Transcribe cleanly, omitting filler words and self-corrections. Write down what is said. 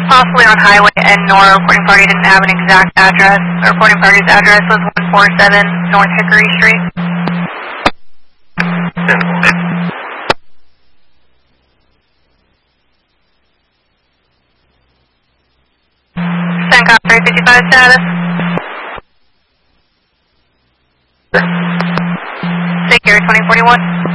Possibly on highway and nor reporting party didn't have an exact address. The reporting party's address was 147 North Hickory Street. 55 status. Take care, 2041.